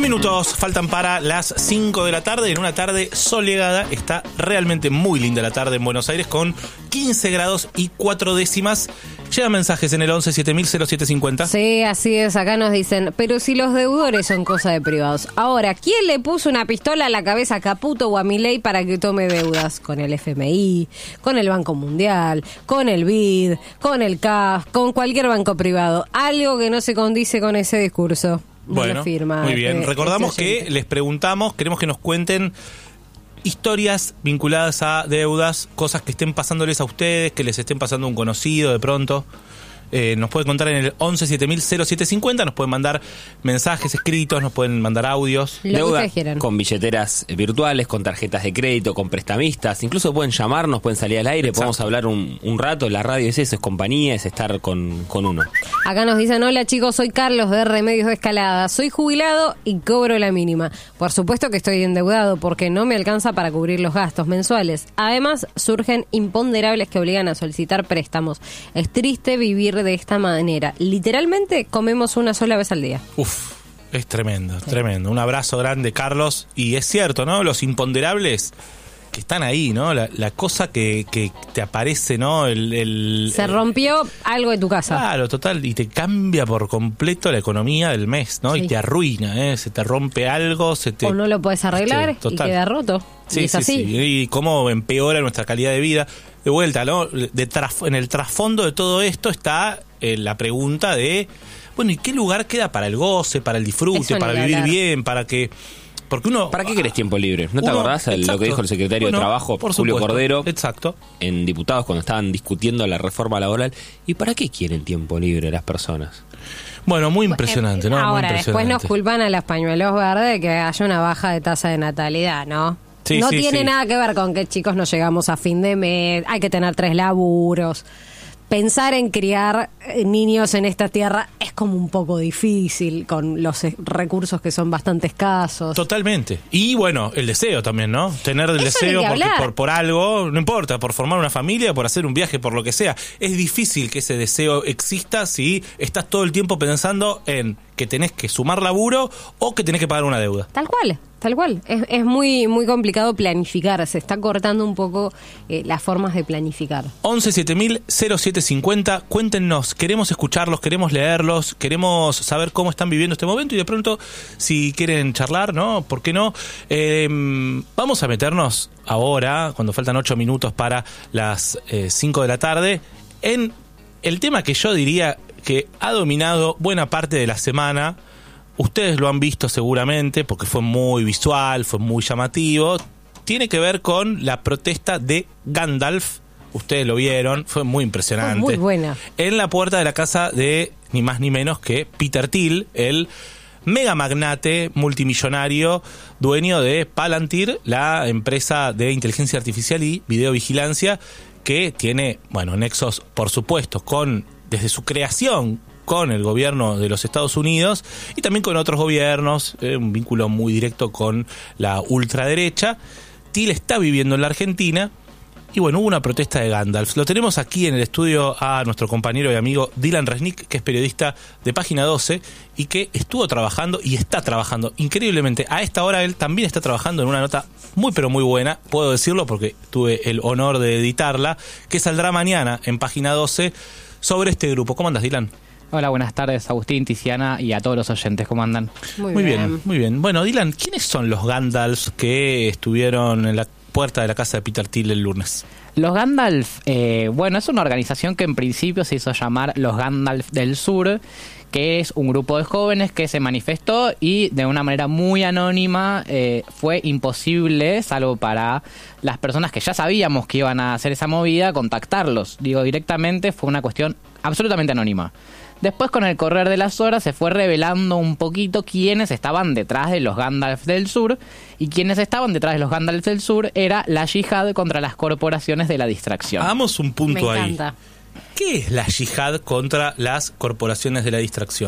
minutos faltan para las 5 de la tarde, en una tarde soleada. Está realmente muy linda la tarde en Buenos Aires, con 15 grados y 4 décimas. Llegan mensajes en el 11 7000 0750. Sí, así es. Acá nos dicen, pero si los deudores son cosa de privados. Ahora, ¿quién le puso una pistola a la cabeza a Caputo o a Milei para que tome deudas? Con el FMI, con el Banco Mundial, con el BID, con el CAF, con cualquier banco privado. Algo que no se condice con ese discurso. Bueno, muy bien. Recordamos que les preguntamos, queremos que nos cuenten historias vinculadas a deudas, cosas que estén pasándoles a ustedes, que les estén pasando a un conocido de pronto. Nos pueden contar en el 11 7000 0750, nos pueden mandar mensajes escritos, nos pueden mandar audios. Deuda con billeteras virtuales, con tarjetas de crédito, con prestamistas. Incluso pueden llamarnos, pueden salir al aire. Exacto. Podemos hablar un rato. La radio es eso, es compañía, es estar con uno. Acá nos dicen, hola chicos, soy Carlos de Remedios de Escalada. Soy jubilado y cobro la mínima. Por supuesto que estoy endeudado porque no me alcanza para cubrir los gastos mensuales. Además, surgen imponderables que obligan a solicitar préstamos. Es triste vivir de esta manera. Literalmente comemos una sola vez al día. Uf, es tremendo, sí. Tremendo. Un abrazo grande, Carlos. Y es cierto, ¿no? Los imponderables que están ahí, ¿no? La cosa que te aparece, ¿no? Se rompió algo de tu casa. Claro, total. Y te cambia por completo la economía del mes, ¿no? Sí. Y te arruina, ¿eh? Se te rompe algo, o no lo puedes arreglar y queda roto. Sí, y es así. Sí. Y cómo empeora nuestra calidad de vida. De vuelta, ¿no? En el trasfondo de todo esto está la pregunta de, bueno, ¿y qué lugar queda para el goce, para el disfrute, para vivir bien, para que... Porque uno... ¿Para qué querés tiempo libre? ¿No te acordás lo que dijo el secretario de Trabajo, Julio Cordero? Exacto. En Diputados, cuando estaban discutiendo la reforma laboral. ¿Y para qué quieren tiempo libre las personas? Bueno, muy impresionante, ¿no? Ahora, muy impresionante. Después nos culpan a los pañuelos verdes de que haya una baja de tasa de natalidad, ¿no? Sí, no tiene nada que ver con que, chicos, no llegamos a fin de mes, hay que tener 3 laburos. Pensar en criar niños en esta tierra es como un poco difícil con los recursos que son bastante escasos. Totalmente. Y bueno, el deseo también, ¿no? Tener el deseo por algo, no importa, por formar una familia, por hacer un viaje, por lo que sea. Es difícil que ese deseo exista si estás todo el tiempo pensando en que tenés que sumar laburo o que tenés que pagar una deuda. Tal cual. Es muy muy complicado planificar. Se está cortando un poco las formas de planificar. 11 7000 0750. Cuéntenos. Queremos escucharlos, queremos leerlos, queremos saber cómo están viviendo este momento y de pronto, si quieren charlar, ¿no? ¿Por qué no? Vamos a meternos ahora, cuando faltan 8 minutos para las 5 de la tarde, en el tema que yo diría que ha dominado buena parte de la semana. Ustedes lo han visto seguramente porque fue muy visual, fue muy llamativo. Tiene que ver con la protesta de Gandalf. Ustedes lo vieron, fue muy impresionante. Fue muy buena. En la puerta de la casa de ni más ni menos que Peter Thiel, el mega magnate multimillonario, dueño de Palantir, la empresa de inteligencia artificial y videovigilancia, que tiene, bueno, nexos, por supuesto, desde su creación con el gobierno de los Estados Unidos y también con otros gobiernos, un vínculo muy directo con la ultraderecha. Thiel está viviendo en la Argentina y bueno, hubo una protesta de Gandalf. Lo tenemos aquí en el estudio a nuestro compañero y amigo Dylan Resnick, que es periodista de Página 12 y que estuvo trabajando y está trabajando increíblemente. A esta hora él también está trabajando en una nota muy pero muy buena, puedo decirlo porque tuve el honor de editarla, que saldrá mañana en Página 12 sobre este grupo. ¿Cómo andas, Dylan? Hola, buenas tardes, Agustín, Tiziana y a todos los oyentes. ¿Cómo andan? Muy bien. Bueno, Dylan, ¿quiénes son los Gandalfs que estuvieron en la puerta de la casa de Peter Thiel el lunes? Los Gandalf, bueno, es una organización que en principio se hizo llamar los Gandalf del Sur, que es un grupo de jóvenes que se manifestó y de una manera muy anónima. Fue imposible, salvo para las personas que ya sabíamos que iban a hacer esa movida, contactarlos. Digo, directamente fue una cuestión absolutamente anónima. Después, con el correr de las horas, se fue revelando un poquito quiénes estaban detrás de los Gandalf del Sur. Y quienes estaban detrás de los Gandalf del Sur era la yihad contra las corporaciones de la distracción. Hagamos un punto ahí. Me encanta. ¿Qué es la yihad contra las corporaciones de la distracción?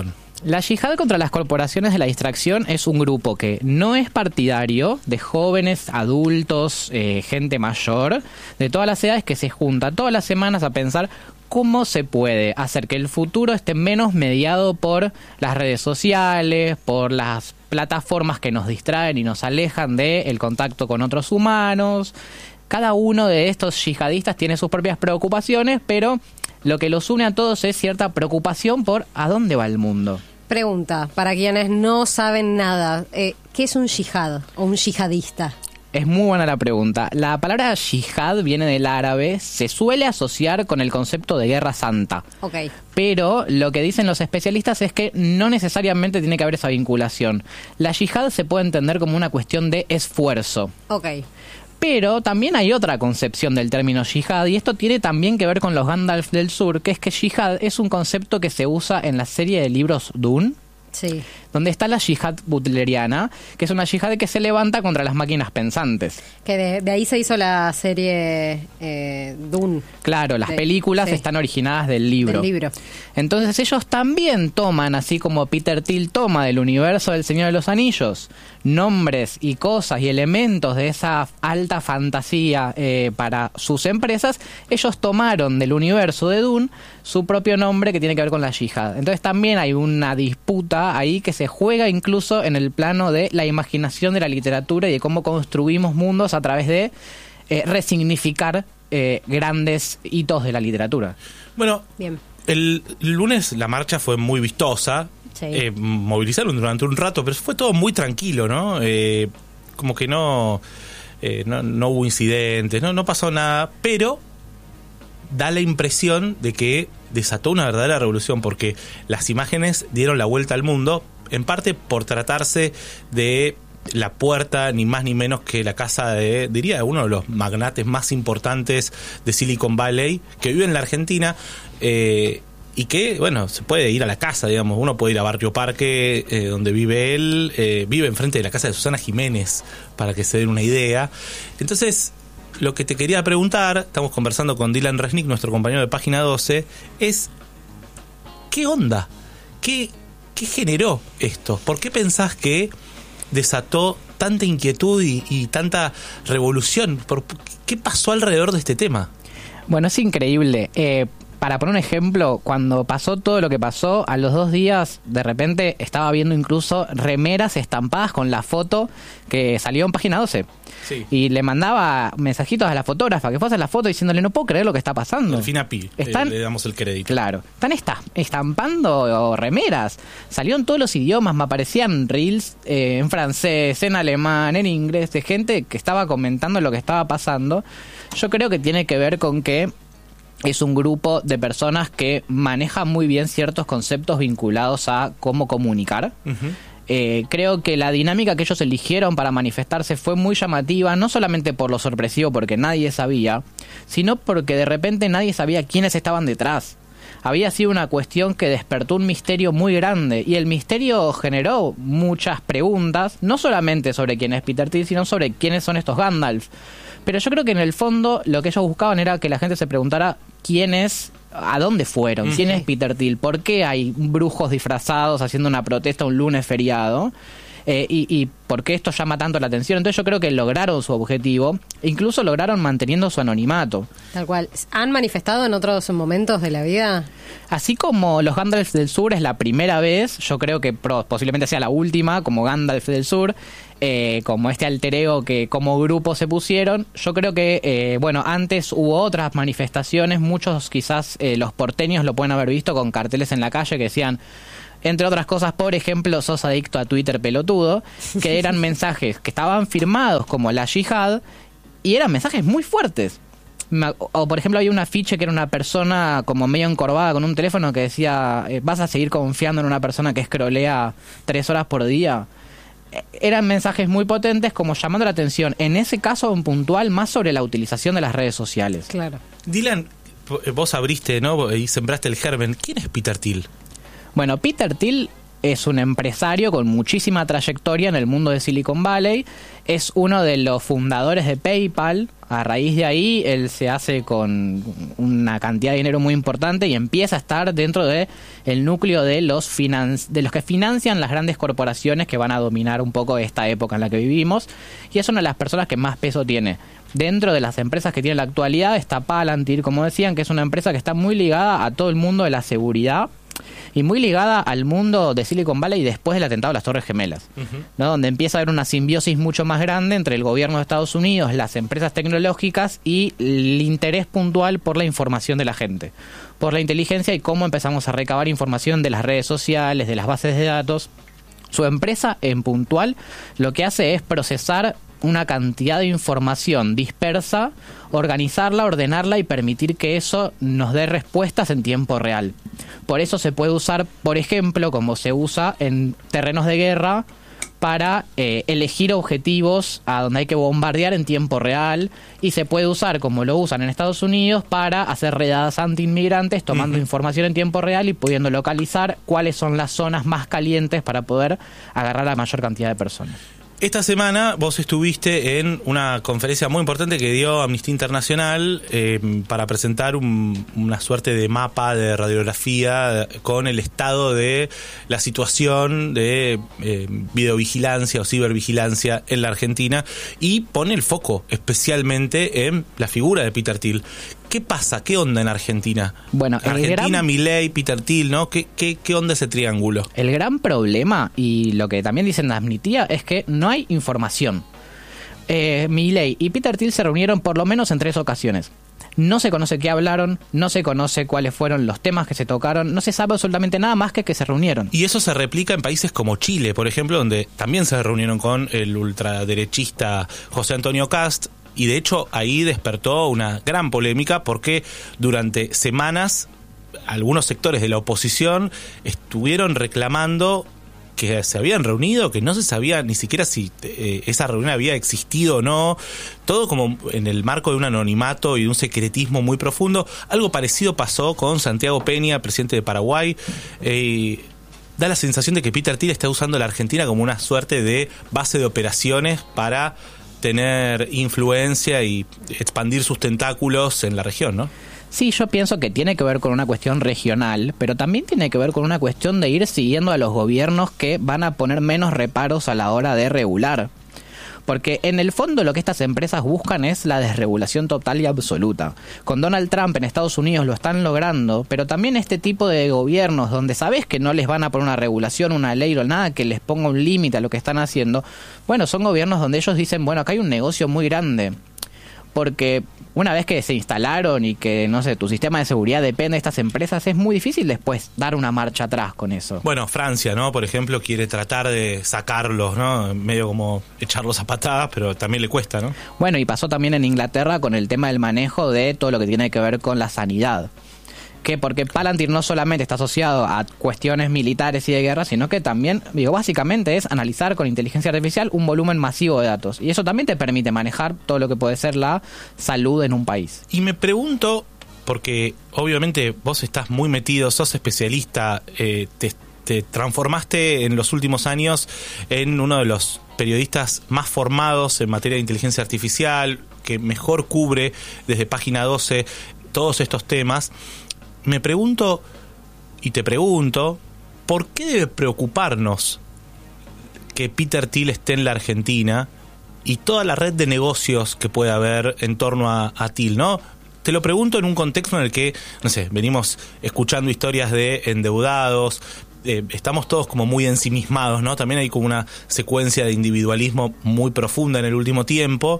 La Yihad contra las corporaciones de la distracción es un grupo que no es partidario, de jóvenes, adultos, gente mayor, de todas las edades, que se junta todas las semanas a pensar cómo se puede hacer que el futuro esté menos mediado por las redes sociales, por las plataformas que nos distraen y nos alejan del contacto con otros humanos. Cada uno de estos yihadistas tiene sus propias preocupaciones, pero lo que los une a todos es cierta preocupación por a dónde va el mundo. Pregunta, para quienes no saben nada, ¿qué es un yihad o un yihadista? Es muy buena la pregunta. La palabra yihad viene del árabe, se suele asociar con el concepto de guerra santa. Ok. Pero lo que dicen los especialistas es que no necesariamente tiene que haber esa vinculación. La yihad se puede entender como una cuestión de esfuerzo. Ok. Pero también hay otra concepción del término yihad, y esto tiene también que ver con los Gandalf del Sur, que es que yihad es un concepto que se usa en la serie de libros Dune, Sí. donde está la yihad butleriana, que es una yihad que se levanta contra las máquinas pensantes. Que de ahí se hizo la serie Dune. Claro, las Sí, películas sí. están originadas del libro. Del libro. Entonces ellos también toman, así como Peter Thiel toma del universo del Señor de los Anillos, nombres y cosas y elementos de esa alta fantasía para sus empresas, ellos tomaron del universo de Dune su propio nombre que tiene que ver con la yihad. Entonces también hay una disputa ahí que se juega incluso en el plano de la imaginación de la literatura y de cómo construimos mundos a través de resignificar grandes hitos de la literatura. Bueno, Bien. el lunes la marcha fue muy vistosa. Sí. Movilizaron durante un rato, pero fue todo muy tranquilo, ¿no? Como que no hubo incidentes, no pasó nada, pero da la impresión de que desató una verdadera revolución, porque las imágenes dieron la vuelta al mundo, en parte por tratarse de la puerta, ni más ni menos que la casa de, diría, uno de los magnates más importantes de Silicon Valley, que vive en la Argentina, y que, bueno, se puede ir a la casa, digamos, uno puede ir a Barrio Parque, donde vive él, vive enfrente de la casa de Susana Jiménez, para que se den una idea. Entonces, lo que te quería preguntar, estamos conversando con Dylan Resnick, nuestro compañero de Página 12, es, ¿qué onda? ¿Qué generó esto? ¿Por qué pensás que desató tanta inquietud y tanta revolución? ¿Qué pasó alrededor de este tema? Bueno, es increíble. Para poner un ejemplo, cuando pasó todo lo que pasó, a los 2 días, de repente, estaba viendo incluso remeras estampadas con la foto que salió en Página 12. Sí. Y le mandaba mensajitos a la fotógrafa que fue a hacer la foto diciéndole, no puedo creer lo que está pasando. Delfina Pi, le damos el crédito. Claro. Están estampando remeras. Salió en todos los idiomas, me aparecían reels en francés, en alemán, en inglés, de gente que estaba comentando lo que estaba pasando. Yo creo que tiene que ver con que es un grupo de personas que manejan muy bien ciertos conceptos vinculados a cómo comunicar. Uh-huh. Creo que la dinámica que ellos eligieron para manifestarse fue muy llamativa, no solamente por lo sorpresivo, porque nadie sabía, sino porque de repente nadie sabía quiénes estaban detrás. Había sido una cuestión que despertó un misterio muy grande, y el misterio generó muchas preguntas, no solamente sobre quién es Peter Thiel, sino sobre quiénes son estos Gandalf. Pero yo creo que en el fondo lo que ellos buscaban era que la gente se preguntara quién es, a dónde fueron, quién es Peter Thiel, por qué hay brujos disfrazados haciendo una protesta un lunes feriado, y por qué esto llama tanto la atención. Entonces yo creo que lograron su objetivo, incluso lograron manteniendo su anonimato. Tal cual. ¿Han manifestado en otros momentos de la vida? Así como los Gandalf del Sur es la primera vez, yo creo que posiblemente sea la última, como Gandalf del Sur, como este alter ego que como grupo se pusieron. Yo creo que, antes hubo otras manifestaciones, muchos quizás los porteños lo pueden haber visto con carteles en la calle que decían, entre otras cosas, por ejemplo, sos adicto a Twitter pelotudo, que eran mensajes que estaban firmados como la yihad y eran mensajes muy fuertes. O por ejemplo había un afiche que era una persona como medio encorvada con un teléfono que decía, ¿vas a seguir confiando en una persona que escrolea 3 horas por día? Eran mensajes muy potentes, como llamando la atención, en ese caso en puntual, más sobre la utilización de las redes sociales. Claro. Dylan, vos abriste, ¿no? Y sembraste el germen. ¿Quién es Peter Thiel? Bueno, Peter Thiel es un empresario con muchísima trayectoria en el mundo de Silicon Valley. Es uno de los fundadores de PayPal, A raíz de ahí, él se hace con una cantidad de dinero muy importante y empieza a estar dentro de el núcleo de los que financian las grandes corporaciones que van a dominar un poco esta época en la que vivimos, y es una de las personas que más peso tiene. Dentro de las empresas que tiene en la actualidad está Palantir, como decían, que es una empresa que está muy ligada a todo el mundo de la seguridad y muy ligada al mundo de Silicon Valley después del atentado a las Torres Gemelas, ¿no? Donde empieza a haber una simbiosis mucho más grande entre el gobierno de Estados Unidos, las empresas tecnológicas y el interés puntual por la información de la gente, por la inteligencia y cómo empezamos a recabar información de las redes sociales, de las bases de datos. Su empresa en puntual lo que hace es procesar una cantidad de información dispersa, organizarla, ordenarla y permitir que eso nos dé respuestas en tiempo real. Por eso se puede usar, por ejemplo, como se usa en terrenos de guerra, para elegir objetivos a donde hay que bombardear en tiempo real, y se puede usar, como lo usan en Estados Unidos, para hacer redadas anti-inmigrantes, tomando información en tiempo real y pudiendo localizar cuáles son las zonas más calientes para poder agarrar a la mayor cantidad de personas. Esta semana vos estuviste en una conferencia muy importante que dio Amnistía Internacional para presentar una suerte de mapa de radiografía con el estado de la situación de videovigilancia o cibervigilancia en la Argentina, y pone el foco especialmente en la figura de Peter Thiel. ¿Qué pasa? ¿Qué onda en Argentina? Bueno, Argentina, Milei, Peter Thiel, ¿no? ¿Qué onda ese triángulo? El gran problema, y lo que también dicen la Amnistía, es que no hay información. Milei y Peter Thiel se reunieron por lo menos en 3 ocasiones. No se conoce qué hablaron, no se conoce cuáles fueron los temas que se tocaron, no se sabe absolutamente nada más que se reunieron. Y eso se replica en países como Chile, por ejemplo, donde también se reunieron con el ultraderechista José Antonio Kast. Y de hecho ahí despertó una gran polémica porque durante semanas algunos sectores de la oposición estuvieron reclamando que se habían reunido, que no se sabía ni siquiera si esa reunión había existido o no, todo como en el marco de un anonimato y de un secretismo muy profundo. Algo parecido pasó con Santiago Peña, presidente de Paraguay. Da la sensación de que Peter Thiel está usando la Argentina como una suerte de base de operaciones para tener influencia y expandir sus tentáculos en la región, ¿no? Sí, yo pienso que tiene que ver con una cuestión regional, pero también tiene que ver con una cuestión de ir siguiendo a los gobiernos que van a poner menos reparos a la hora de regular. Porque en el fondo lo que estas empresas buscan es la desregulación total y absoluta. Con Donald Trump en Estados Unidos lo están logrando, pero también este tipo de gobiernos donde sabes que no les van a poner una regulación, una ley o nada que les ponga un límite a lo que están haciendo, bueno, son gobiernos donde ellos dicen, bueno, acá hay un negocio muy grande. Porque una vez que se instalaron y que, no sé, tu sistema de seguridad depende de estas empresas, es muy difícil después dar una marcha atrás con eso. Bueno, Francia, ¿no? Por ejemplo, quiere tratar de sacarlos, ¿no? Medio como echarlos a patadas, pero también le cuesta, ¿no? Bueno, y pasó también en Inglaterra con el tema del manejo de todo lo que tiene que ver con la sanidad. Que porque Palantir no solamente está asociado a cuestiones militares y de guerra, sino que también, básicamente es analizar con inteligencia artificial un volumen masivo de datos. Y eso también te permite manejar todo lo que puede ser la salud en un país. Y me pregunto, porque obviamente vos estás muy metido, sos especialista, te transformaste en los últimos años en uno de los periodistas más formados en materia de inteligencia artificial, que mejor cubre desde Página 12 todos estos temas. Me pregunto, y te pregunto, ¿por qué debe preocuparnos que Peter Thiel esté en la Argentina y toda la red de negocios que puede haber en torno a Thiel, ¿no? Te lo pregunto en un contexto en el que, no sé, venimos escuchando historias de endeudados, estamos todos como muy ensimismados, ¿no? También hay como una secuencia de individualismo muy profunda en el último tiempo.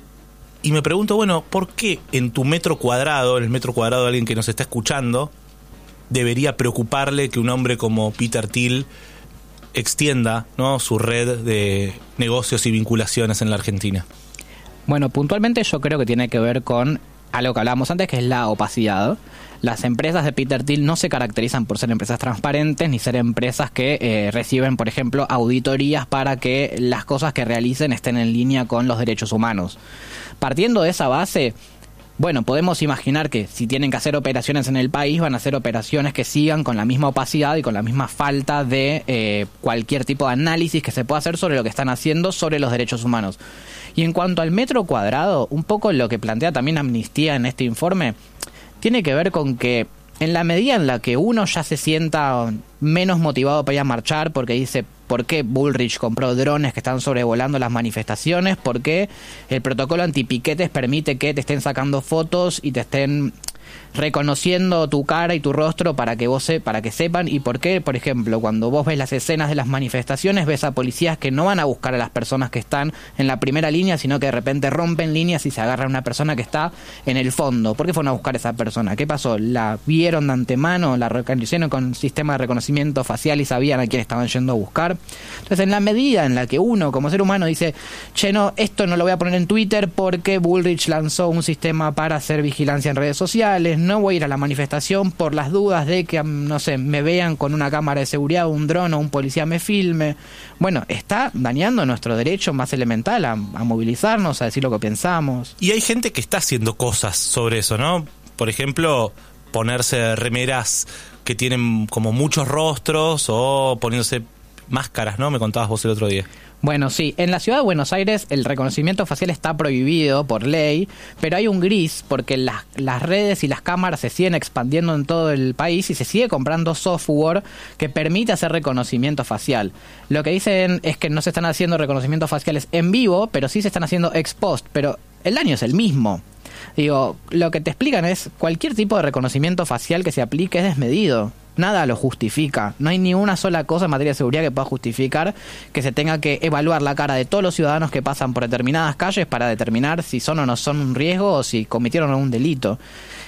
Y me pregunto, bueno, ¿por qué en tu metro cuadrado, en el metro cuadrado de alguien que nos está escuchando, debería preocuparle que un hombre como Peter Thiel extienda, ¿no?, su red de negocios y vinculaciones en la Argentina? Bueno, puntualmente yo creo que tiene que ver con algo que hablábamos antes, que es la opacidad. Las empresas de Peter Thiel no se caracterizan por ser empresas transparentes ni ser empresas que reciben, por ejemplo, auditorías para que las cosas que realicen estén en línea con los derechos humanos. Partiendo de esa base, bueno, podemos imaginar que si tienen que hacer operaciones en el país, van a hacer operaciones que sigan con la misma opacidad y con la misma falta de cualquier tipo de análisis que se pueda hacer sobre lo que están haciendo sobre los derechos humanos. Y en cuanto al metro cuadrado, un poco lo que plantea también Amnistía en este informe, tiene que ver con que en la medida en la que uno ya se sienta menos motivado para ir a marchar porque dice por qué Bullrich compró drones que están sobrevolando las manifestaciones, por qué el protocolo antipiquetes permite que te estén sacando fotos y te estén reconociendo tu cara y tu rostro para que sepan, y por qué, por ejemplo, cuando vos ves las escenas de las manifestaciones, ves a policías que no van a buscar a las personas que están en la primera línea, sino que de repente rompen líneas y se agarra a una persona que está en el fondo. ¿Por qué fueron a buscar a esa persona? ¿Qué pasó? ¿La vieron de antemano? ¿La reconocieron con sistema de reconocimiento facial y sabían a quién estaban yendo a buscar? Entonces, en la medida en la que uno como ser humano dice, che, no, esto no lo voy a poner en Twitter porque Bullrich lanzó un sistema para hacer vigilancia en redes sociales, no voy a ir a la manifestación por las dudas de que, no sé, me vean con una cámara de seguridad, un dron o un policía me filme. Bueno, está dañando nuestro derecho más elemental a movilizarnos, a decir lo que pensamos. Y hay gente que está haciendo cosas sobre eso, ¿no? Por ejemplo, ponerse remeras que tienen como muchos rostros o poniéndose máscaras, ¿no? Me contabas vos el otro día. Bueno, sí, en la ciudad de Buenos Aires el reconocimiento facial está prohibido por ley, pero hay un gris porque las redes y las cámaras se siguen expandiendo en todo el país y se sigue comprando software que permite hacer reconocimiento facial. Lo que dicen es que no se están haciendo reconocimientos faciales en vivo, pero sí se están haciendo ex post, pero el daño es el mismo. Digo, lo que te explican es cualquier tipo de reconocimiento facial que se aplique es desmedido. Nada lo justifica. No hay ni una sola cosa en materia de seguridad que pueda justificar que se tenga que evaluar la cara de todos los ciudadanos que pasan por determinadas calles para determinar si son o no son un riesgo o si cometieron algún delito.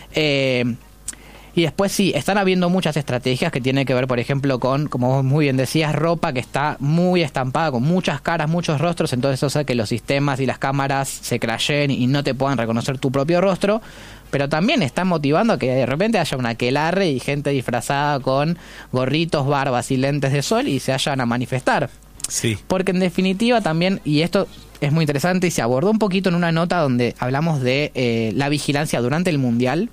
Y después sí, están habiendo muchas estrategias que tienen que ver, por ejemplo, con, como vos muy bien decías, ropa que está muy estampada, con muchas caras, muchos rostros, entonces eso hace que los sistemas y las cámaras se crasheen y no te puedan reconocer tu propio rostro, pero también están motivando a que de repente haya un aquelarre y gente disfrazada con gorritos, barbas y lentes de sol y se vayan a manifestar. Sí. Porque en definitiva también, y esto es muy interesante y se abordó un poquito en una nota donde hablamos de la vigilancia durante el Mundial,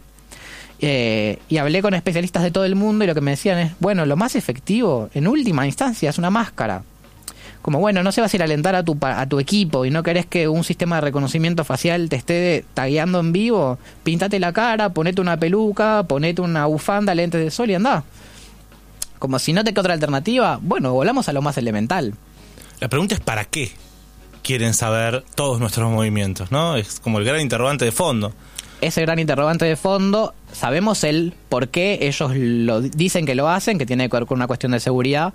y hablé con especialistas de todo el mundo y lo que me decían es, bueno, lo más efectivo en última instancia es una máscara. Como, bueno, no se vas a ir a alentar a tu equipo y no querés que un sistema de reconocimiento facial te esté tagueando en vivo, píntate la cara, ponete una peluca, ponete una bufanda, lentes de sol y andá. Como si no te queda otra alternativa, bueno, volamos a lo más elemental. La pregunta es ¿para qué quieren saber todos nuestros movimientos, ¿no? Es como el gran interrogante de fondo. Ese gran interrogante de fondo, sabemos el por qué ellos lo dicen que lo hacen, que tiene que ver con una cuestión de seguridad.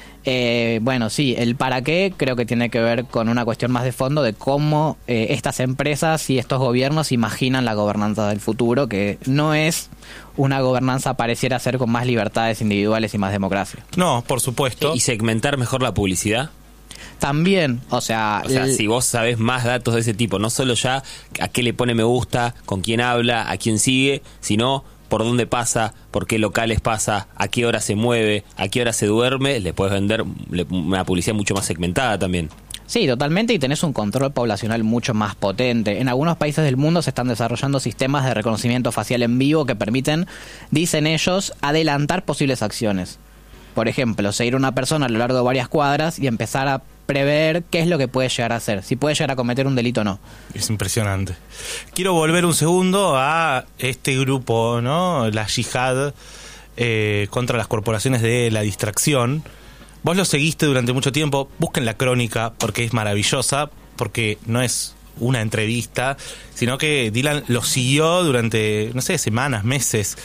Bueno, sí, el para qué creo que tiene que ver con una cuestión más de fondo de cómo estas empresas y estos gobiernos imaginan la gobernanza del futuro, que no es una gobernanza pareciera ser con más libertades individuales y más democracia. No, por supuesto. ¿Y segmentar mejor la publicidad? También, o sea, si vos sabés más datos de ese tipo, no solo ya a qué le pone me gusta, con quién habla, a quién sigue, sino por dónde pasa, por qué locales pasa, a qué hora se mueve, a qué hora se duerme, le puedes vender una publicidad mucho más segmentada también. Sí, totalmente, y tenés un control poblacional mucho más potente. En algunos países del mundo se están desarrollando sistemas de reconocimiento facial en vivo que permiten, dicen ellos, adelantar posibles acciones. Por ejemplo, seguir a una persona a lo largo de varias cuadras y empezar a prever qué es lo que puede llegar a hacer, si puede llegar a cometer un delito o no. Es impresionante. Quiero volver un segundo a este grupo, ¿no? La yihad contra las corporaciones de la distracción. Vos lo seguiste durante mucho tiempo. Busquen la crónica porque es maravillosa, porque no es una entrevista, sino que Dylan lo siguió durante, no sé, semanas, meses.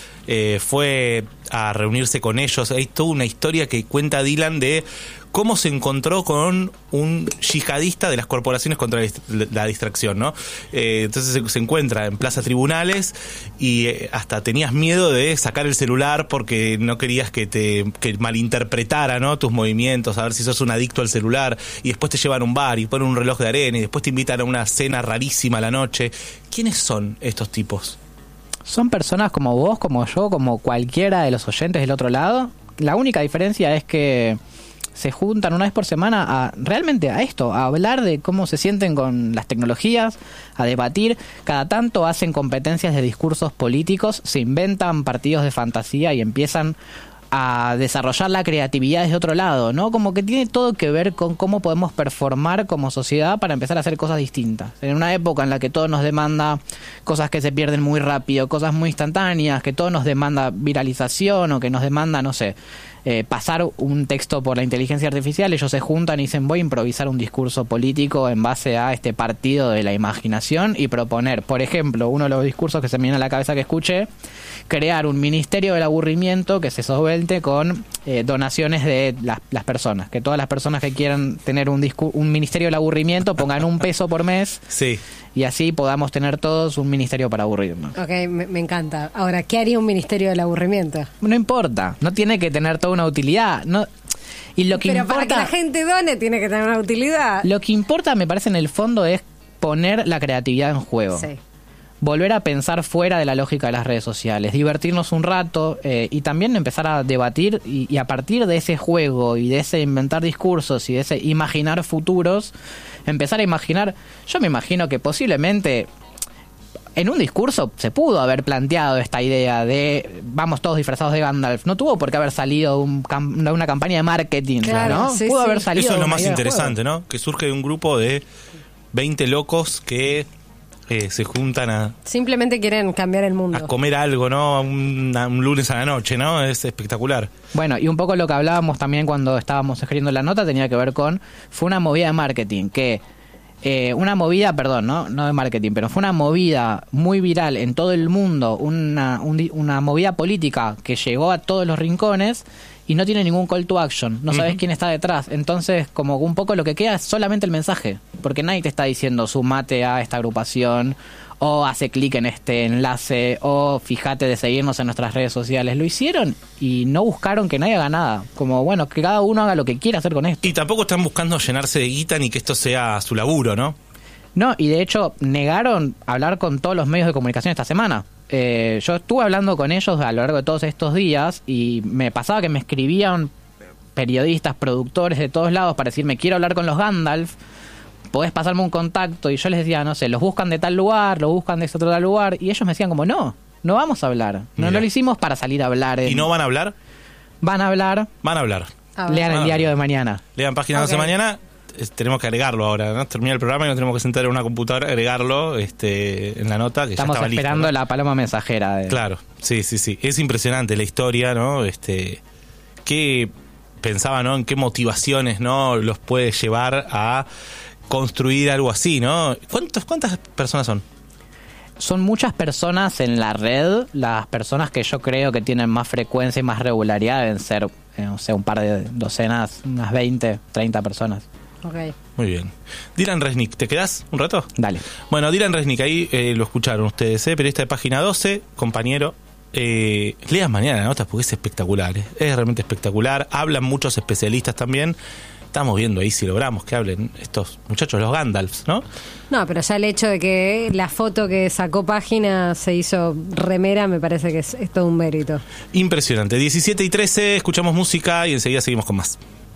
Fue a reunirse con ellos. Hay toda una historia que cuenta Dylan de cómo se encontró con un yihadista de las corporaciones contra la distracción, ¿no? Entonces se encuentra en Plaza Tribunales y hasta tenías miedo de sacar el celular porque no querías que malinterpretara, ¿no? Tus movimientos, a ver si sos un adicto al celular, y después te llevan a un bar y ponen un reloj de arena y después te invitan a una cena rarísima a la noche. ¿Quiénes son estos tipos? Son personas como vos, como yo, como cualquiera de los oyentes del otro lado. La única diferencia es que se juntan una vez por semana realmente a esto, a hablar de cómo se sienten con las tecnologías, a debatir. Cada tanto hacen competencias de discursos políticos, se inventan partidos de fantasía y empiezan a desarrollar la creatividad desde otro lado, ¿no? Como que tiene todo que ver con cómo podemos performar como sociedad para empezar a hacer cosas distintas. En una época en la que todo nos demanda cosas que se pierden muy rápido, cosas muy instantáneas, que todo nos demanda viralización o que nos demanda, no sé, pasar un texto por la inteligencia artificial, ellos se juntan y dicen voy a improvisar un discurso político en base a este partido de la imaginación y proponer, por ejemplo, uno de los discursos que se me viene a la cabeza que escuché, crear un ministerio del aburrimiento que se solvente con donaciones de las personas, que todas las personas que quieran tener un ministerio del aburrimiento pongan $1 por mes. Sí. Y así podamos tener todos un ministerio para aburrirnos. Ok, me encanta. Ahora, ¿qué haría un ministerio del aburrimiento? No importa, no tiene que tener toda una utilidad. No, y lo que Pero importa, para que la gente done tiene que tener una utilidad. Lo que importa, me parece, en el fondo es poner la creatividad en juego. Sí. Volver a pensar fuera de la lógica de las redes sociales, divertirnos un rato y también empezar a debatir y a partir de ese juego y de ese inventar discursos y de ese imaginar futuros, empezar a imaginar. Yo me imagino que posiblemente en un discurso se pudo haber planteado esta idea de vamos todos disfrazados de Gandalf. No tuvo por qué haber salido una campaña de marketing, claro, ¿no? Sí, Pudo sí. haber salido. Eso es lo una más idea de interesante, juego. ¿no? Que surge de un grupo de 20 locos que se juntan a Simplemente quieren cambiar el mundo. comer algo, ¿no? Un lunes a la noche, ¿no? Es espectacular. Bueno, y un poco lo que hablábamos también cuando estábamos escribiendo la nota tenía que ver con, fue una movida de marketing, que una movida, perdón, no de marketing, pero fue una movida muy viral en todo el mundo, una movida política que llegó a todos los rincones y no tiene ningún call to action, no sabes quién está detrás, entonces como un poco lo que queda es solamente el mensaje, porque nadie te está diciendo sumate a esta agrupación o hace clic en este enlace o fíjate de seguirnos en nuestras redes sociales. Lo hicieron y no buscaron que nadie haga nada, como bueno, que cada uno haga lo que quiera hacer con esto. Y tampoco están buscando llenarse de guita ni que esto sea su laburo, ¿no? No, y de hecho negaron hablar con todos los medios de comunicación esta semana. Yo estuve hablando con ellos a lo largo de todos estos días y me pasaba que me escribían periodistas, productores de todos lados para decirme quiero hablar con los Gandalf, podés pasarme un contacto, y yo les decía, no sé, los buscan de tal lugar, los buscan de ese otro tal lugar, y ellos me decían como no vamos a hablar, no lo hicimos para salir a hablar. ¿Y no van a hablar? Van a hablar, Van a hablar. A ver. lean el diario de mañana. Lean Páginas 12 de mañana. Tenemos que agregarlo ahora, ¿no? Termina el programa y nos tenemos que sentar en una computadora, agregarlo en la nota, que Estamos ya estaba esperando listo, ¿no? la paloma mensajera. Claro, sí. Es impresionante la historia, ¿no? Qué pensaba, ¿no? En qué motivaciones, ¿no? Los puede llevar a construir algo así, ¿no? ¿Cuántas personas son? Son muchas personas en la red. Las personas que yo creo que tienen más frecuencia y más regularidad deben ser, no sé, un par de docenas, unas 20, 30 personas. Ok. Muy bien. Dylan Resnick, ¿te quedás un rato? Dale. Bueno, Dylan Resnick, ahí lo escucharon ustedes, periodista de Página 12, compañero. Lean mañana las notas porque es espectacular, es realmente espectacular. Hablan muchos especialistas también. Estamos viendo ahí si logramos que hablen estos muchachos, los Gandalfs, ¿no? No, pero ya el hecho de que la foto que sacó Página se hizo remera me parece que es todo un mérito. Impresionante. 17:13, escuchamos música y enseguida seguimos con más.